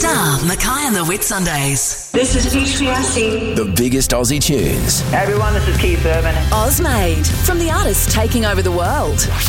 Star, Mackay and the Whitsundays. This is HBRC. The biggest Aussie tunes. Hey everyone, this is Keith Urban. Ozmade, from the artists taking over the world.